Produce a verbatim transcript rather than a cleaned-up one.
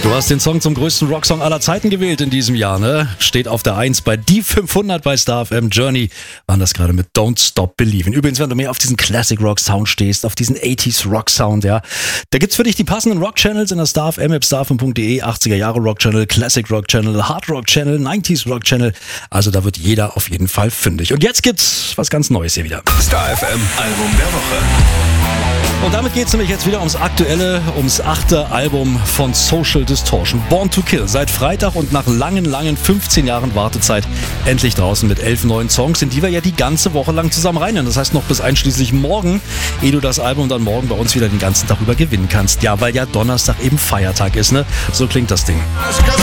Du hast den Song zum größten Rocksong aller Zeiten gewählt in diesem Jahr, ne? Steht auf der eins bei die fünfhundert bei Star F M. Journey waren das gerade mit Don't Stop Believin'. Übrigens, wenn du mehr auf diesen Classic Rock Sound stehst, auf diesen achtziger Rock Sound, ja, da gibt's für dich die passenden Rock Channels in der Star F M App, star f m punkt d e, achtziger Jahre Rock Channel, Classic Rock Channel, Hard Rock Channel, neunziger Rock Channel. Also da wird jeder auf jeden Fall fündig. Und jetzt gibt's was ganz Neues hier wieder. Star F M Album der Woche. Und damit geht's nämlich jetzt wieder ums aktuelle, ums achte Album von Social Distortion, Born to Kill. Seit Freitag und nach langen, langen fünfzehn Jahren Wartezeit endlich draußen mit elf neuen Songs, in die wir ja die ganze Woche lang zusammen reinhören. Das heißt noch bis einschließlich morgen, ehe du das Album dann morgen bei uns wieder den ganzen Tag über gewinnen kannst. Ja, weil ja Donnerstag eben Feiertag ist, ne? So klingt das Ding.